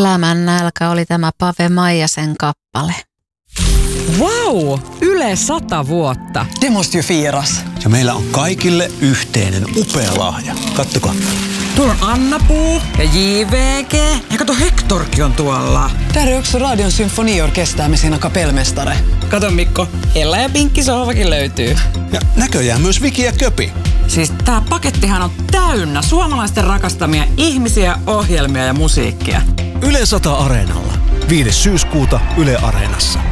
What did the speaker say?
Elämän nälkä oli tämä Pave Maijasen kappale. Wow! Yle 100 vuotta. Det måste ju firas. Ja meillä on kaikille yhteinen upea lahja. Kattokaa. Tuolla on Anna-Puu ja JVG. Ja kato, Hectorkin on tuolla. Där är också Radion symfoniorkester med sina kapellmästare. Kato Mikko, Ella ja Pinkki sohvakin löytyy. Ja näköjään myös Viki ja Köpi. Siis tää pakettihan on täynnä suomalaisten rakastamia ihmisiä, ohjelmia ja musiikkia. Yle 100 Areenalla. 5. syyskuuta Yle Areenassa.